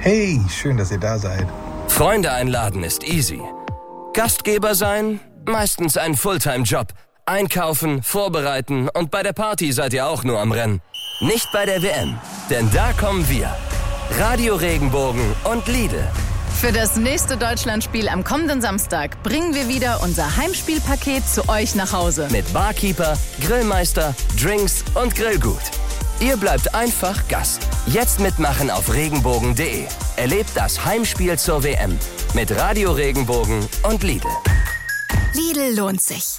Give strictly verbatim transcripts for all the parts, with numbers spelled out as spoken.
Hey, schön, dass ihr da seid. Freunde einladen ist easy. Gastgeber sein? Meistens ein Fulltime-Job. Einkaufen, vorbereiten und bei der Party seid ihr auch nur am Rennen. Nicht bei der W M, denn da kommen wir. Radio Regenbogen und Lidl. Für das nächste Deutschlandspiel am kommenden Samstag bringen wir wieder unser Heimspielpaket zu euch nach Hause. Mit Barkeeper, Grillmeister, Drinks und Grillgut. Ihr bleibt einfach Gast. Jetzt mitmachen auf regenbogen punkt de. Erlebt das Heimspiel zur W M mit Radio Regenbogen und Lidl. Lidl lohnt sich.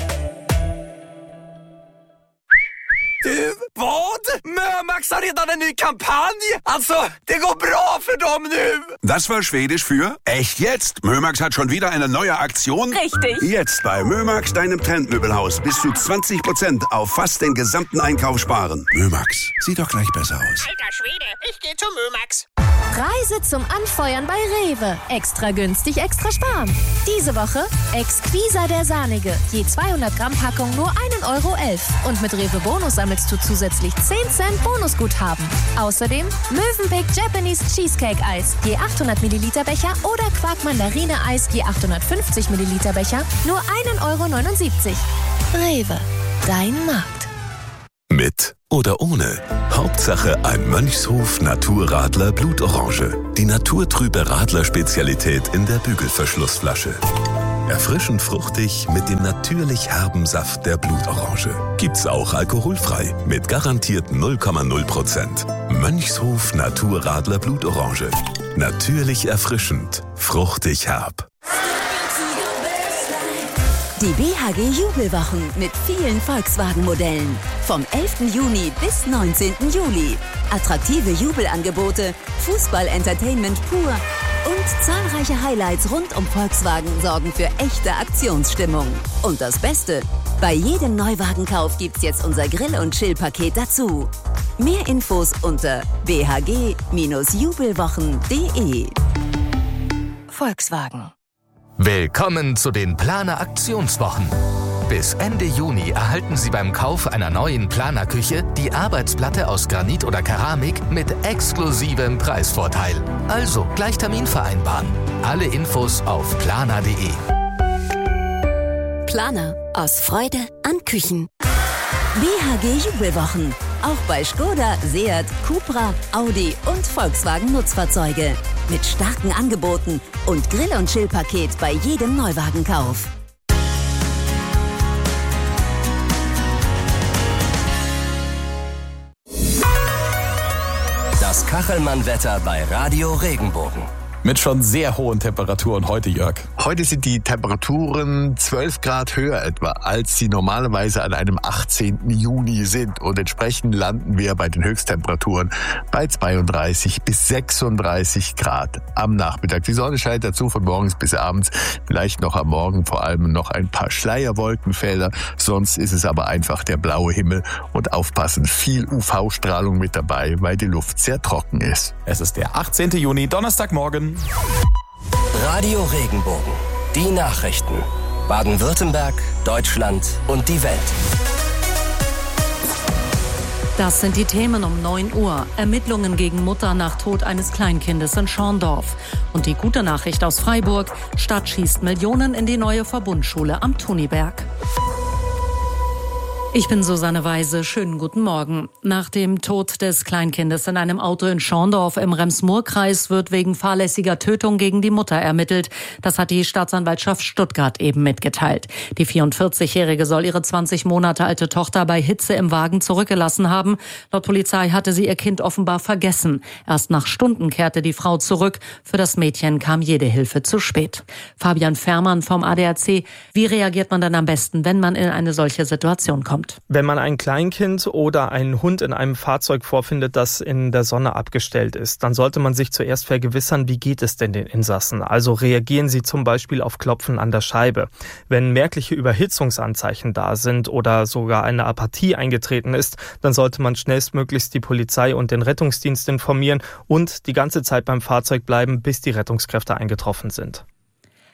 Du, vad? Mömax har redan en ny kampanj. Alltså, det går bra för dem nu. Das war Schwedisch für echt jetzt. Mömax hat schon wieder eine neue Aktion. Richtig. Jetzt bei Mömax, deinem Trendmöbelhaus, bis zu zwanzig Prozent auf fast den gesamten Einkauf sparen. Mömax, sieht doch gleich besser aus. Alter Schwede, ich gehe zu Mömax. Reise zum Anfeuern bei Rewe. Extra günstig, extra sparen. Diese Woche Exquisa der Sahnige. Je zweihundert Gramm Packung nur ein Euro elf. Und mit Rewe Bonus sammelst du zusätzlich zehn Cent Bonusguthaben. Außerdem Mövenpick Japanese Cheesecake Eis. Je achthundert Milliliter Becher oder Quark Mandarine Eis. Je achthundertfünfzig Milliliter Becher. Nur ein Euro neunundsiebzig. Rewe. Dein Markt. Mit oder ohne. Hauptsache ein Mönchshof Naturradler Blutorange. Die naturtrübe Radler-Spezialität in der Bügelverschlussflasche. Erfrischend fruchtig mit dem natürlich herben Saft der Blutorange. Gibt's auch alkoholfrei mit garantiert null Komma null Prozent. Mönchshof Naturradler Blutorange. Natürlich erfrischend, fruchtig herb. Die B H G Jubelwochen mit vielen Volkswagen-Modellen. Vom elften Juni bis neunzehnten Juli. Attraktive Jubelangebote, Fußball-Entertainment pur und zahlreiche Highlights rund um Volkswagen sorgen für echte Aktionsstimmung. Und das Beste, bei jedem Neuwagenkauf gibt's jetzt unser Grill- und Chill-Paket dazu. Mehr Infos unter b h g jubelwochen punkt de. Volkswagen. Willkommen zu den Planer Aktionswochen. Bis Ende Juni erhalten Sie beim Kauf einer neuen Planerküche die Arbeitsplatte aus Granit oder Keramik mit exklusivem Preisvorteil. Also gleich Termin vereinbaren. Alle Infos auf planer punkt de. Planer aus Freude an Küchen. B H G Jubelwochen. Auch bei Skoda, Seat, Cupra, Audi und Volkswagen Nutzfahrzeuge. Mit starken Angeboten und Grill- und Chill-Paket bei jedem Neuwagenkauf. Das Kachelmann-Wetter bei Radio Regenbogen. Mit schon sehr hohen Temperaturen heute, Jörg. Heute sind die Temperaturen zwölf Grad höher etwa, als sie normalerweise an einem achtzehnten Juni sind. Und entsprechend landen wir bei den Höchsttemperaturen bei zweiunddreißig bis sechsunddreißig Grad am Nachmittag. Die Sonne scheint dazu von morgens bis abends. Vielleicht noch am Morgen vor allem noch ein paar Schleierwolkenfelder. Sonst ist es aber einfach der blaue Himmel. Und aufpassen, viel U V-Strahlung mit dabei, weil die Luft sehr trocken ist. Es ist der achtzehnten Juni, Donnerstagmorgen. Radio Regenbogen. Die Nachrichten. Baden-Württemberg, Deutschland und die Welt. Das sind die Themen um neun Uhr. Ermittlungen gegen Mutter nach Tod eines Kleinkindes in Schorndorf. Und die gute Nachricht aus Freiburg. Stadt schießt Millionen in die neue Verbundschule am Tuniberg. Ich bin Susanne Weise. Schönen guten Morgen. Nach dem Tod des Kleinkindes in einem Auto in Schorndorf im Rems-Murr-Kreis wird wegen fahrlässiger Tötung gegen die Mutter ermittelt. Das hat die Staatsanwaltschaft Stuttgart eben mitgeteilt. Die vierundvierzigjährige soll ihre zwanzig Monate alte Tochter bei Hitze im Wagen zurückgelassen haben. Laut Polizei hatte sie ihr Kind offenbar vergessen. Erst nach Stunden kehrte die Frau zurück. Für das Mädchen kam jede Hilfe zu spät. Fabian Fährmann vom A D A C. Wie reagiert man denn am besten, wenn man in eine solche Situation kommt? Wenn man ein Kleinkind oder einen Hund in einem Fahrzeug vorfindet, das in der Sonne abgestellt ist, dann sollte man sich zuerst vergewissern, wie geht es denn den Insassen? Also reagieren sie zum Beispiel auf Klopfen an der Scheibe. Wenn merkliche Überhitzungsanzeichen da sind oder sogar eine Apathie eingetreten ist, dann sollte man schnellstmöglichst die Polizei und den Rettungsdienst informieren und die ganze Zeit beim Fahrzeug bleiben, bis die Rettungskräfte eingetroffen sind.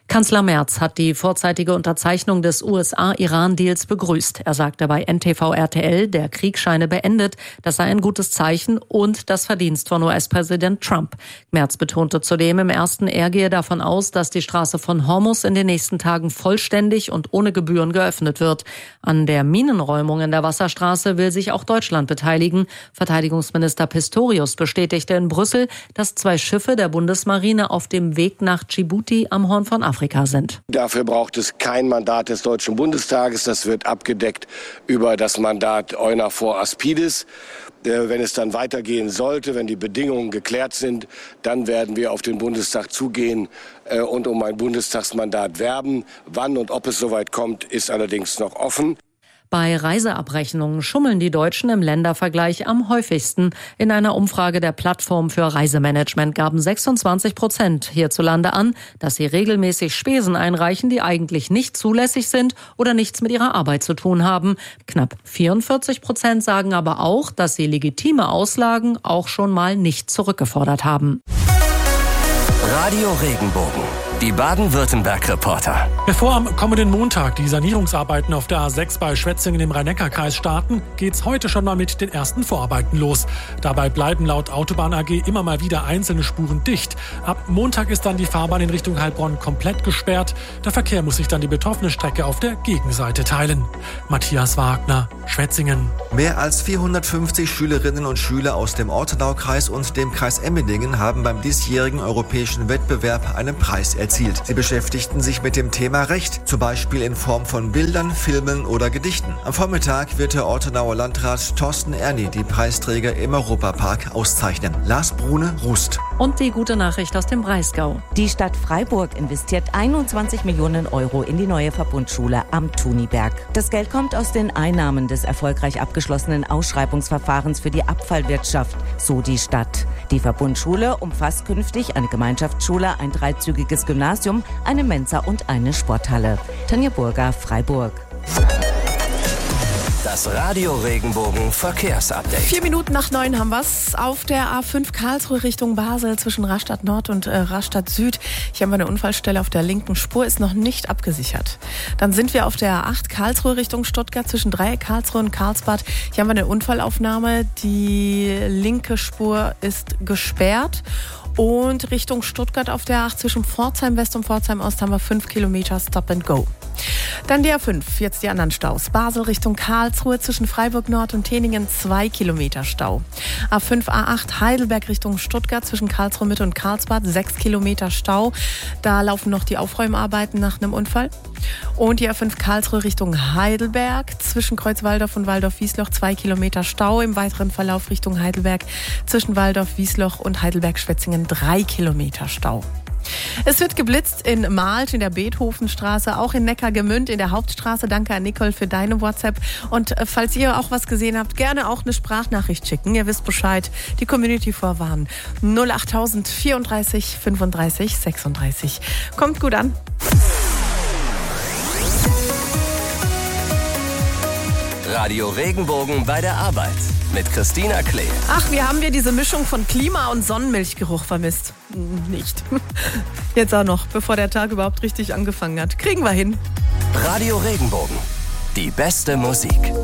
Kanzler Merz hat die vorzeitige Unterzeichnung des U S A-Iran-Deals begrüßt. Er sagte bei N T V R T L, der Krieg scheine beendet. Das sei ein gutes Zeichen und das Verdienst von U S-Präsident Trump. Merz betonte zudem im ersten, er gehe davon aus, dass die Straße von Hormuz in den nächsten Tagen vollständig und ohne Gebühren geöffnet wird. An der Minenräumung in der Wasserstraße will sich auch Deutschland beteiligen. Verteidigungsminister Pistorius bestätigte in Brüssel, dass zwei Schiffe der Bundesmarine auf dem Weg nach Djibouti am Horn von Afrika sind. Dafür braucht es kein Mandat des Deutschen Bundestages. Das wird abgedeckt über das Mandat EUNAVFOR Aspides. Wenn es dann weitergehen sollte, wenn die Bedingungen geklärt sind, dann werden wir auf den Bundestag zugehen und um ein Bundestagsmandat werben. Wann und ob es soweit kommt, ist allerdings noch offen. Bei Reiseabrechnungen schummeln die Deutschen im Ländervergleich am häufigsten. In einer Umfrage der Plattform für Reisemanagement gaben sechsundzwanzig Prozent hierzulande an, dass sie regelmäßig Spesen einreichen, die eigentlich nicht zulässig sind oder nichts mit ihrer Arbeit zu tun haben. Knapp vierundvierzig Prozent sagen aber auch, dass sie legitime Auslagen auch schon mal nicht zurückgefordert haben. Radio Regenbogen. Die Baden-Württemberg-Reporter. Bevor am kommenden Montag die Sanierungsarbeiten auf der A sechs bei Schwetzingen im Rhein-Neckar-Kreis starten, geht's heute schon mal mit den ersten Vorarbeiten los. Dabei bleiben laut Autobahn A G immer mal wieder einzelne Spuren dicht. Ab Montag ist dann die Fahrbahn in Richtung Heilbronn komplett gesperrt. Der Verkehr muss sich dann die betroffene Strecke auf der Gegenseite teilen. Matthias Wagner, Schwetzingen. Mehr als vierhundertfünfzig Schülerinnen und Schüler aus dem Ortenaukreis und dem Kreis Emmendingen haben beim diesjährigen europäischen Wettbewerb einen Preis erzielt. Sie beschäftigten sich mit dem Thema Recht, zum Beispiel in Form von Bildern, Filmen oder Gedichten. Am Vormittag wird der Ortenauer Landrat Thorsten Erni die Preisträger im Europapark auszeichnen. Lars Brune, Rust. Und die gute Nachricht aus dem Breisgau. Die Stadt Freiburg investiert einundzwanzig Millionen Euro in die neue Verbundschule am Thuniberg. Das Geld kommt aus den Einnahmen des erfolgreich abgeschlossenen Ausschreibungsverfahrens für die Abfallwirtschaft, so die Stadt. Die Verbundschule umfasst künftig eine Gemeinschaftsschule, ein dreizügiges Gymnasium, eine Mensa und eine Sporthalle. Tanja Burger, Freiburg. Das Radio Regenbogen Verkehrsupdate. Vier Minuten nach neun haben wir's. Auf der A fünf Karlsruhe Richtung Basel zwischen Rastatt Nord und äh, Rastatt Süd. Hier haben wir eine Unfallstelle auf der linken Spur, ist noch nicht abgesichert. Dann sind wir auf der A acht Karlsruhe Richtung Stuttgart zwischen Dreieck Karlsruhe und Karlsbad. Hier haben wir eine Unfallaufnahme. Die linke Spur ist gesperrt. Und Richtung Stuttgart auf der A acht zwischen Pforzheim West und Pforzheim Ost haben wir fünf Kilometer Stop and Go. Dann die A fünf, jetzt die anderen Staus. Basel Richtung Karlsruhe zwischen Freiburg Nord und Teningen zwei Kilometer Stau. A fünf A acht Heidelberg Richtung Stuttgart zwischen Karlsruhe Mitte und Karlsbad sechs Kilometer Stau. Da laufen noch die Aufräumarbeiten nach einem Unfall. Und die A fünf Karlsruhe Richtung Heidelberg zwischen Kreuzwaldorf und Waldorf-Wiesloch zwei Kilometer Stau. Im weiteren Verlauf Richtung Heidelberg zwischen Waldorf-Wiesloch und Heidelberg-Schwetzingen drei Kilometer Stau. Es wird geblitzt in Malt in der Beethovenstraße, auch in Neckargemünd in der Hauptstraße. Danke an Nicole für deine WhatsApp. Und falls ihr auch was gesehen habt, gerne auch eine Sprachnachricht schicken. Ihr wisst Bescheid, die Community vorwarnen. null achttausend vierunddreißig fünfunddreißig sechsunddreißig. Kommt gut an. Radio Regenbogen bei der Arbeit mit Christina Klee. Ach, wie haben wir diese Mischung von Klima- und Sonnenmilchgeruch vermisst? Nicht. Jetzt auch noch, bevor der Tag überhaupt richtig angefangen hat. Kriegen wir hin. Radio Regenbogen. Die beste Musik.